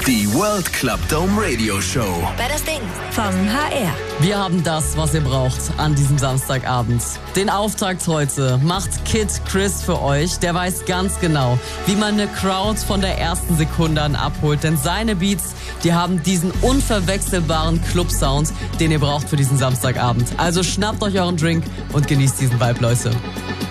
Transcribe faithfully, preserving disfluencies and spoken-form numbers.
Die World Club Dome Radio Show. Wer das Ding vom H R. Wir haben das, was ihr braucht an diesem Samstagabend. Den Auftakt heute macht Kid Chris für euch. Der weiß ganz genau, wie man eine Crowd von der ersten Sekunde an abholt. Denn seine Beats, die haben diesen unverwechselbaren Club-Sound, den ihr braucht für diesen Samstagabend. Also schnappt euch euren Drink und genießt diesen Vibe, Leute.